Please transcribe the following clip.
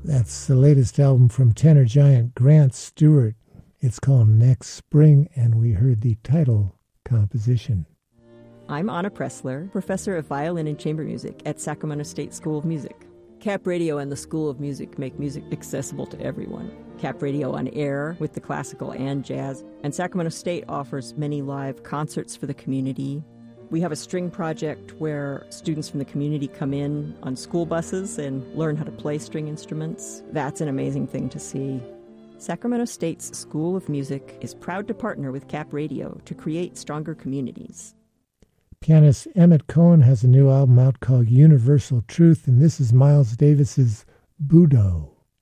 That's the latest album from tenor giant Grant Stewart. It's called Next Spring, and we heard the title composition. I'm Anna Pressler, professor of violin and chamber music at Sacramento State School of Music. Cap Radio and the School of Music make music accessible to everyone. Cap Radio on air with the classical and jazz, and Sacramento State offers many live concerts for the community. We have a string project where students from the community come in on school buses and learn how to play string instruments. That's an amazing thing to see. Sacramento State's School of Music is proud to partner with Cap Radio to create stronger communities. Pianist Emmett Cohen has a new album out called Universal Truth, and this is Miles Davis's Budo.